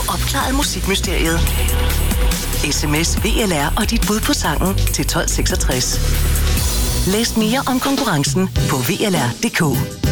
opklaret musikmysteriet. SMS VLR og dit bud på sangen til 1266. Læs mere om konkurrencen på VLR.dk.